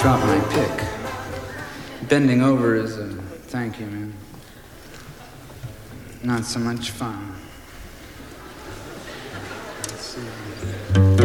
Drop my pick. Bending over is a thank you, man. Not so much fun. Let's see.